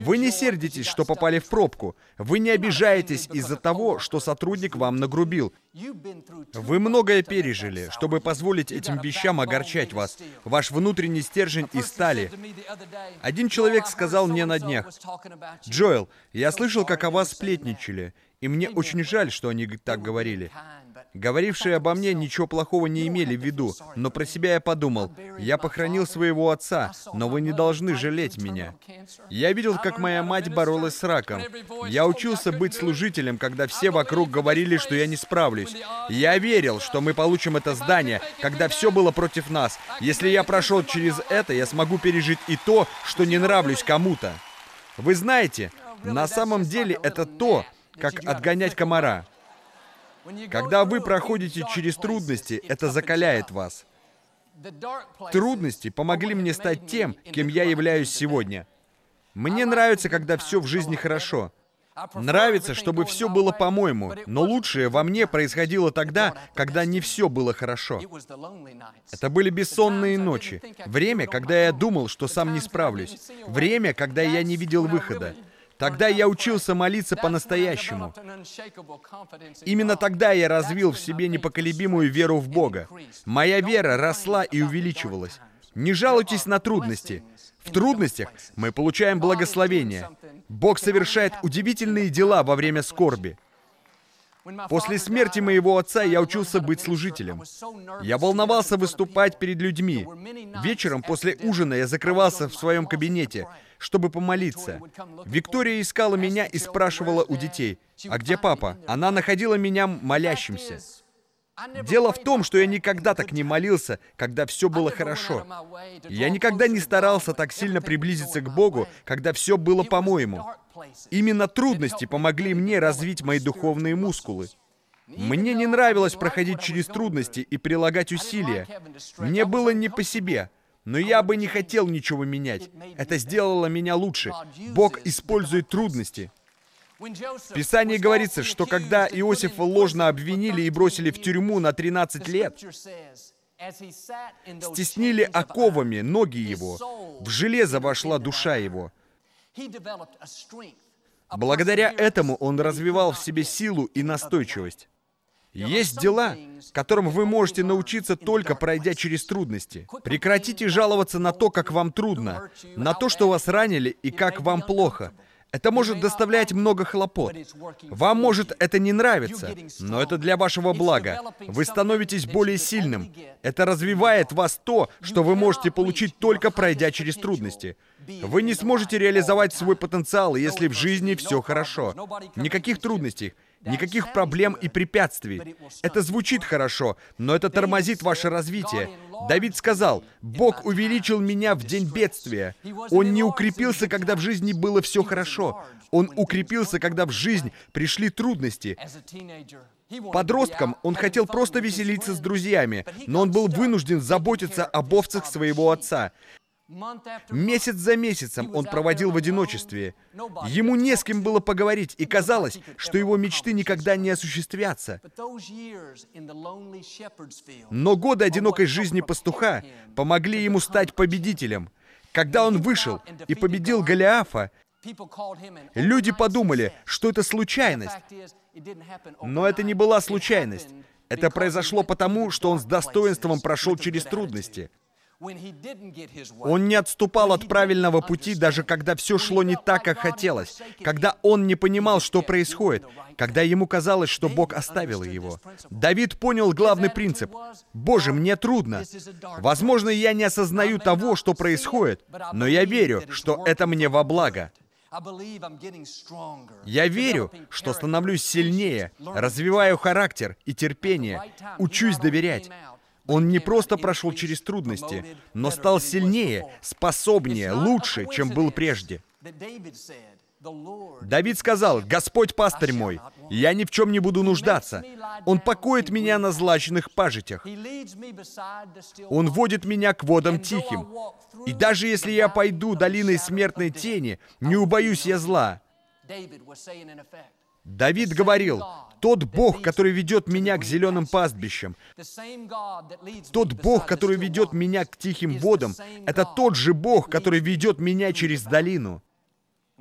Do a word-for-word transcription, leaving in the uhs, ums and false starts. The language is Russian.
Вы не сердитесь, что попали в пробку. Вы не обижаетесь из-за того, что сотрудник вам нагрубил. Вы многое пережили, чтобы позволить этим вещам огорчать вас. Ваш внутренний стержень из стали. Один человек сказал мне на днях: «Джоэл, я слышал, как о вас сплетничали, и мне очень жаль, что они так говорили. Говорившие обо мне ничего плохого не имели в виду, но про себя я подумал: я похоронил своего отца, но вы не должны жалеть меня. Я видел, как моя мать боролась с раком. Я учился быть служителем, когда все вокруг говорили, что я не справлюсь. Я верил, что мы получим это здание, когда все было против нас. Если я прошел через это, я смогу пережить и то, что не нравлюсь кому-то. Вы знаете, на самом деле это то, как отгонять комара. Когда вы проходите через трудности, это закаляет вас. Трудности помогли мне стать тем, кем я являюсь сегодня. Мне нравится, когда все в жизни хорошо. Нравится, чтобы все было по-моему, но лучшее во мне происходило тогда, когда не все было хорошо. Это были бессонные ночи. Время, когда я думал, что сам не справлюсь. Время, когда я не видел выхода. Тогда я учился молиться по-настоящему. Именно тогда я развил в себе непоколебимую веру в Бога. Моя вера росла и увеличивалась. Не жалуйтесь на трудности. В трудностях мы получаем благословение. Бог совершает удивительные дела во время скорби. После смерти моего отца я учился быть служителем. Я волновался выступать перед людьми. Вечером после ужина я закрывался в своем кабинете, чтобы помолиться. Виктория искала меня и спрашивала у детей: «А где папа?» Она находила меня молящимся. Дело в том, что я никогда так не молился, когда все было хорошо. Я никогда не старался так сильно приблизиться к Богу, когда все было по-моему. Именно трудности помогли мне развить мои духовные мускулы. Мне не нравилось проходить через трудности и прилагать усилия. Мне было не по себе, но я бы не хотел ничего менять. Это сделало меня лучше. Бог использует трудности. В Писании говорится, что когда Иосифа ложно обвинили и бросили в тюрьму на тринадцать лет, стеснили оковами ноги его, в железо вошла душа его. Благодаря этому он развивал в себе силу и настойчивость. Есть дела, которым вы можете научиться, только пройдя через трудности. Прекратите жаловаться на то, как вам трудно, на то, что вас ранили и как вам плохо. Это может доставлять много хлопот. Вам может это не нравиться, но это для вашего блага. Вы становитесь более сильным. Это развивает вас то, что вы можете получить, только пройдя через трудности. Вы не сможете реализовать свой потенциал, если в жизни все хорошо. Никаких трудностей, никаких проблем и препятствий. Это звучит хорошо, но это тормозит ваше развитие. Давид сказал: «Бог увеличил меня в день бедствия». Он не укрепился, когда в жизни было все хорошо. Он укрепился, когда в жизнь пришли трудности. Подростком он хотел просто веселиться с друзьями, но он был вынужден заботиться об овцах своего отца. Месяц за месяцем он проводил в одиночестве. Ему не с кем было поговорить, и казалось, что его мечты никогда не осуществятся. Но годы одинокой жизни пастуха помогли ему стать победителем. Когда он вышел и победил Голиафа, люди подумали, что это случайность. Но это не была случайность. Это произошло потому, что он с достоинством прошел через трудности. Он не отступал от правильного пути, даже когда все шло не так, как хотелось, когда он не понимал, что происходит, когда ему казалось, что Бог оставил его. Давид понял главный принцип: «Боже, мне трудно. Возможно, я не осознаю того, что происходит, но я верю, что это мне во благо. Я верю, что становлюсь сильнее, развиваю характер и терпение, учусь доверять». Он не просто прошел через трудности, но стал сильнее, способнее, лучше, чем был прежде. Давид сказал: «Господь пастырь мой, я ни в чем не буду нуждаться. Он покоит меня на злачных пажитях. Он водит меня к водам тихим. И даже если я пойду долиной смертной тени, не убоюсь я зла». Давид говорил: «Тот Бог, который ведет меня к зеленым пастбищам, тот Бог, который ведет меня к тихим водам, это тот же Бог, который ведет меня через долину».